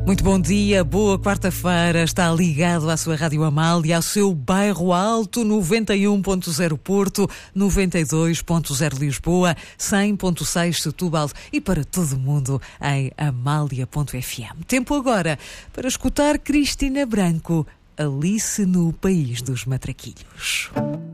Muito bom dia, boa quarta-feira. Está ligado à sua Rádio Amália, ao seu bairro Alto, 91.0 Porto, 92.0 Lisboa, 100.6 Setúbal e para todo o mundo em amália.fm. Tempo agora para escutar Cristina Branco, Alice no País dos Matraquilhos.